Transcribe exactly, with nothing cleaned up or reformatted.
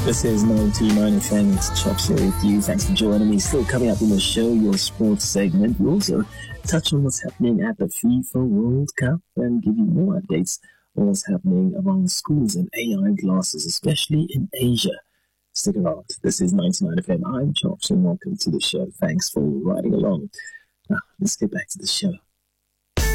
This is ninety-nine F M. It's Chops here with you. Thanks for joining me. Still coming up in the show, your sports segment. We also touch on what's happening at the FIFA World Cup and give you more updates on what's happening around schools and A I glasses, especially in Asia. Stick around. This is ninety-nine F M. I'm Chops and welcome to the show. Thanks for riding along. Now, let's get back to the show.